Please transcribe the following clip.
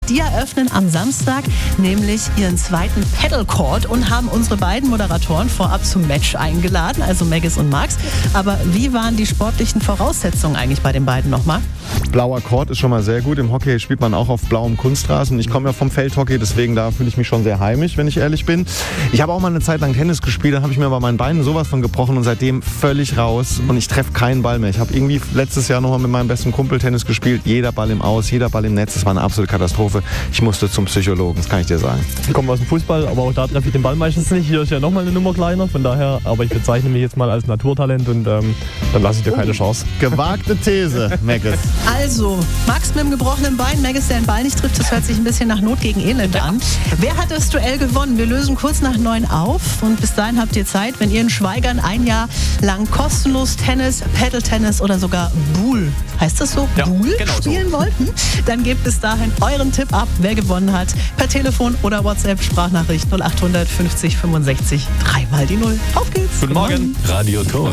Die eröffnen am Samstag nämlich ihren zweiten Paddle Court und haben unsere beiden Moderatoren vorab zum Match eingeladen, also Maggis und Max. Aber wie waren die sportlichen Voraussetzungen eigentlich bei den beiden nochmal? Blauer Court ist schon mal sehr gut. Im Hockey spielt man auch auf blauem Kunstrasen. Ich komme ja vom Feldhockey, deswegen da fühle ich mich schon sehr heimisch, wenn ich ehrlich bin. Ich habe auch mal eine Zeit lang Tennis gespielt, dann habe ich mir bei meinen Beinen sowas von gebrochen und seitdem völlig raus und ich treffe keinen Ball mehr. Ich habe irgendwie letztes Jahr nochmal mit meinem besten Kumpel Tennis gespielt. Jeder Ball im Aus, jeder Ball im Netz. Das war eine absolute Katastrophe. Ich musste zum Psychologen, das kann ich dir sagen. Ich komme aus dem Fußball, aber auch da treffe ich den Ball meistens nicht. Hier ist ja nochmal eine Nummer kleiner, von daher, aber ich bezeichne mich jetzt mal als Naturtalent und dann lasse ich dir keine Chance. Gewagte These, Maggis. Also, Max mit dem gebrochenen Bein, Maggis, der den Ball nicht trifft, das hört sich ein bisschen nach Not gegen Elend an. Wer hat das Duell gewonnen? Wir lösen kurz nach 9 auf und bis dahin habt ihr Zeit, wenn ihr in Schwaigern ein Jahr lang kostenlos Tennis, Paddle-Tennis oder sogar Boule, heißt das so? Ja, Boule genau spielen wollten? Dann gebt bis dahin euren Tipp ab, wer gewonnen hat, per Telefon oder WhatsApp, Sprachnachricht 0800 50 65 3 mal die 0. Auf geht's! Guten Morgen. Radio Tor.